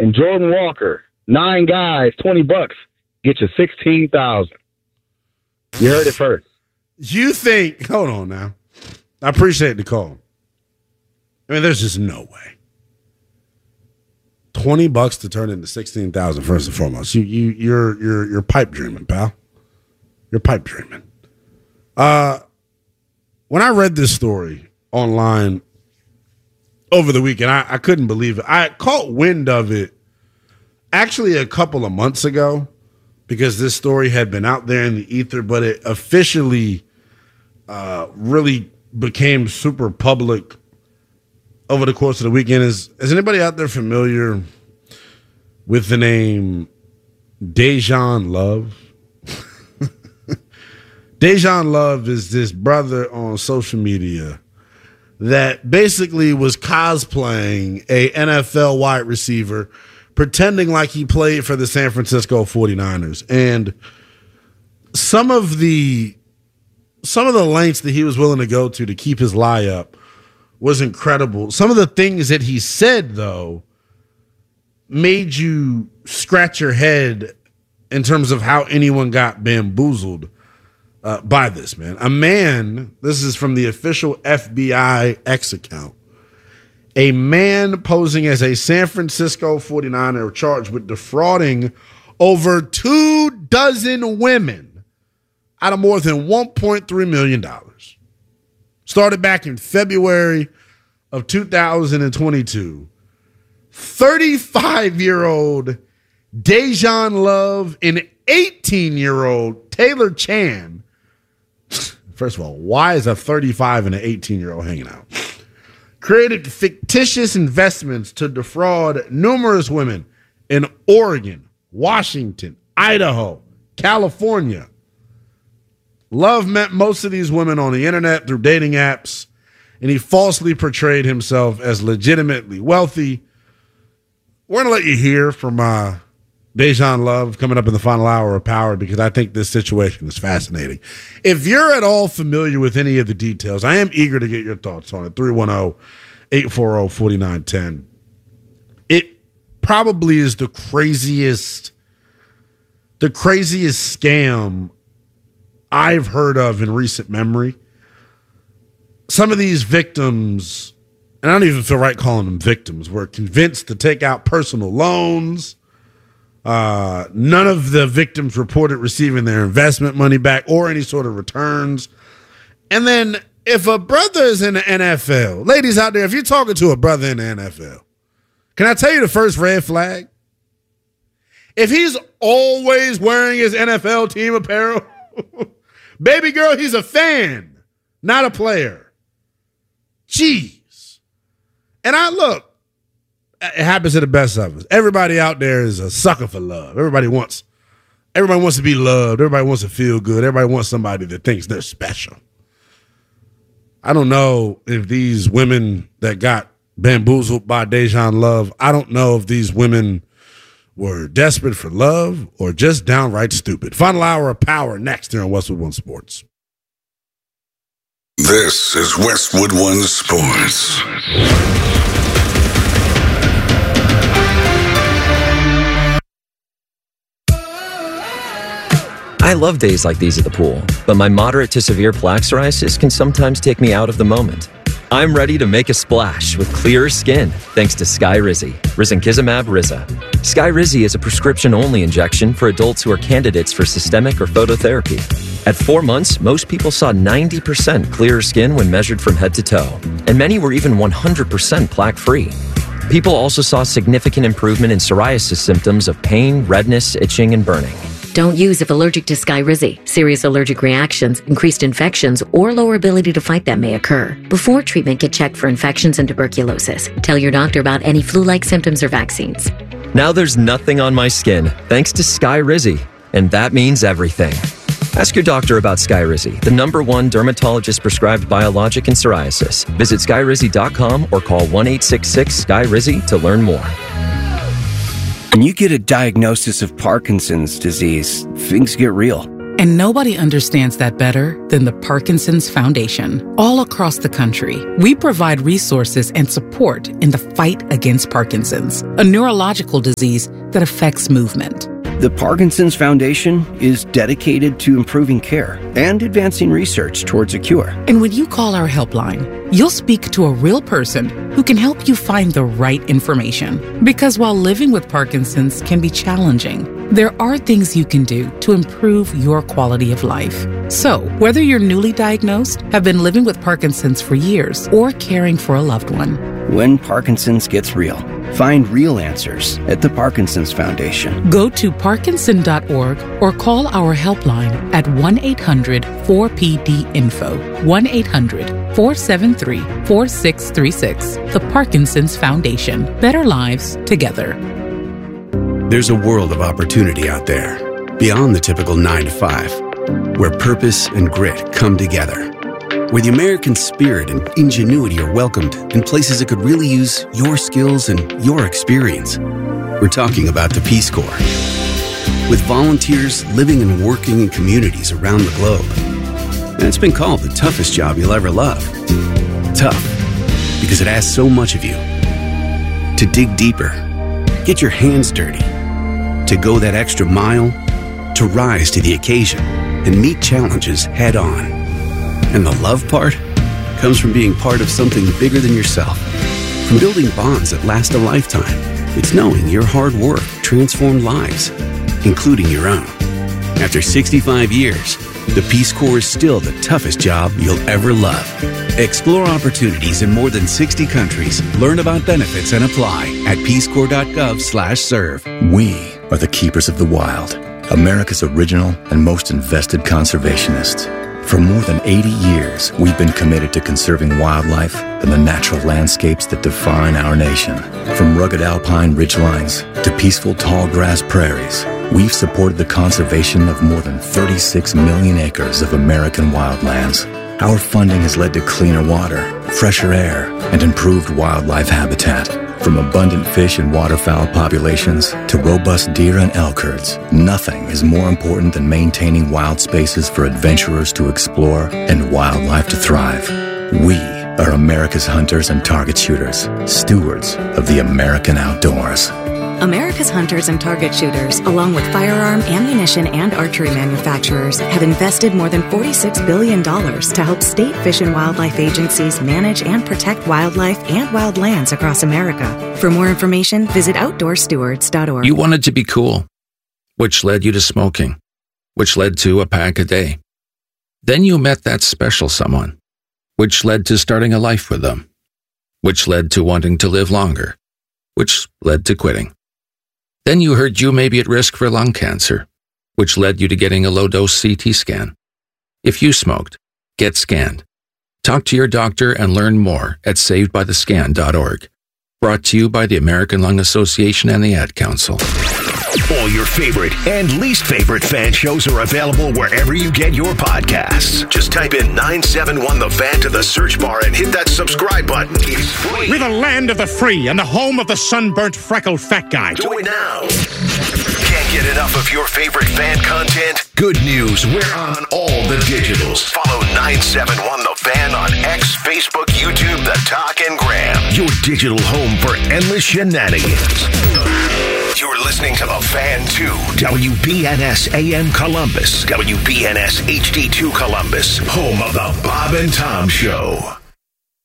and Jordan Walker, 9 guys, $20, get you $16,000. You heard it first. You think, hold on now. I appreciate the call. I mean, there's just no way. $20 to turn into $16,000 first and foremost. You're pipe dreaming, pal. You're pipe dreaming. When I read this story online over the weekend, I couldn't believe it. I caught wind of it actually a couple of months ago because this story had been out there in the ether, but it officially really became super public over the course of the weekend. Is anybody out there familiar with the name Dejan Love? Dejan Love is this brother on social media that basically was cosplaying a NFL wide receiver, pretending like he played for the San Francisco 49ers. And some of the lengths that he was willing to go to keep his lie up was incredible. Some of the things that he said, though, made you scratch your head in terms of how anyone got bamboozled by this, man. A man, this is from the official FBI X account, a man posing as a San Francisco 49er charged with defrauding over 24 women out of more than $1.3 million. Started back in February of 2022. 35-year-old Dejan Love and 18-year-old Taylor Chan. First of all, why is a 35 and an 18-year-old hanging out? Created fictitious investments to defraud numerous women in Oregon, Washington, Idaho, California. Love met most of these women on the internet through dating apps, and he falsely portrayed himself as legitimately wealthy. We're going to let you hear from Dejan Love coming up in the final hour of Power because I think this situation is fascinating. If you're at all familiar with any of the details, I am eager to get your thoughts on it. 310-840-4910. It probably is the craziest scam I've heard of in recent memory. Some of these victims, and I don't even feel right calling them victims, were convinced to take out personal loans. None of the victims reported receiving their investment money back or any sort of returns. And then if a brother is in the NFL, ladies out there, if you're talking to a brother in the NFL, can I tell you the first red flag? If he's always wearing his NFL team apparel, baby girl, he's a fan, not a player. Jeez. And it happens to the best of us. Everybody out there is a sucker for love. Everybody wants to be loved. Everybody wants to feel good. Everybody wants somebody that thinks they're special. I don't know if these women that got bamboozled by Dejan Love, I don't know if these women were desperate for love or just downright stupid. Final hour of Power next here on Westwood One Sports. This is Westwood One Sports. I love days like these at the pool, but my moderate to severe plaque psoriasis can sometimes take me out of the moment. I'm ready to make a splash with clearer skin thanks to Skyrizi, risankizumab Riza. Skyrizi is a prescription-only injection for adults who are candidates for systemic or phototherapy. At 4 months, most people saw 90% clearer skin when measured from head to toe, and many were even 100% plaque-free. People also saw significant improvement in psoriasis symptoms of pain, redness, itching, and burning. Don't use if allergic to Skyrizi. Serious allergic reactions, increased infections, or lower ability to fight them may occur. Before treatment, get checked for infections and tuberculosis. Tell your doctor about any flu-like symptoms or vaccines. Now there's nothing on my skin thanks to Skyrizi, and that means everything. Ask your doctor about Skyrizi, the #1 dermatologist-prescribed biologic in psoriasis. Visit Skyrizi.com or call 1-866-SKYRIZI to learn more. When you get a diagnosis of Parkinson's disease, things get real. And nobody understands that better than the Parkinson's Foundation. All across the country, we provide resources and support in the fight against Parkinson's, a neurological disease that affects movement. The Parkinson's Foundation is dedicated to improving care and advancing research towards a cure. And when you call our helpline, you'll speak to a real person who can help you find the right information. Because while living with Parkinson's can be challenging, there are things you can do to improve your quality of life. So, whether you're newly diagnosed, have been living with Parkinson's for years, or caring for a loved one, when Parkinson's gets real, find real answers at the Parkinson's Foundation. Go to parkinson.org or call our helpline at 1-800-4PD-INFO, 1-800-473-4636. The Parkinson's Foundation. Better lives together. There's a world of opportunity out there, beyond the typical 9 to 5, where purpose and grit come together, where the American spirit and ingenuity are welcomed in places that could really use your skills and your experience. We're talking about the Peace Corps. With volunteers living and working in communities around the globe. And it's been called the toughest job you'll ever love. Tough, because it asks so much of you. To dig deeper, get your hands dirty, to go that extra mile, to rise to the occasion and meet challenges head on. And the love part comes from being part of something bigger than yourself. From building bonds that last a lifetime. It's knowing your hard work transformed lives, including your own. After 65 years, the Peace Corps is still the toughest job you'll ever love. Explore opportunities in more than 60 countries. Learn about benefits and apply at peacecorps.gov/serve. We are the keepers of the wild, America's original and most invested conservationists. For more than 80 years, we've been committed to conserving wildlife and the natural landscapes that define our nation. From rugged alpine ridgelines to peaceful tall grass prairies, we've supported the conservation of more than 36 million acres of American wildlands. Our funding has led to cleaner water, fresher air, and improved wildlife habitat. From abundant fish and waterfowl populations to robust deer and elk herds, nothing is more important than maintaining wild spaces for adventurers to explore and wildlife to thrive. We are America's hunters and target shooters, stewards of the American outdoors. America's hunters and target shooters, along with firearm, ammunition, and archery manufacturers, have invested more than $46 billion to help state fish and wildlife agencies manage and protect wildlife and wildlands across America. For more information, visit OutdoorStewards.org. You wanted to be cool, which led you to smoking, which led to a pack a day. Then you met that special someone, which led to starting a life with them, which led to wanting to live longer, which led to quitting. Then you heard you may be at risk for lung cancer, which led you to getting a low-dose CT scan. If you smoked, get scanned. Talk to your doctor and learn more at savedbythescan.org. Brought to you by the American Lung Association and the Ad Council. All your favorite and least favorite fan shows are available wherever you get your podcasts. Just type in 971 The Fan to the search bar and hit that subscribe button. It's free. We're the land of the free and the home of the sunburnt, freckled fat guy. Do it now. Can't get enough of your favorite fan content? Good news, we're on all the digitals. Follow 971 The Fan on X, Facebook, YouTube, The Talk, and Gram. Your digital home for endless shenanigans. You're listening to The Fan 2, WBNS AM Columbus, WBNS HD2 Columbus, home of The Bob and Tom Show.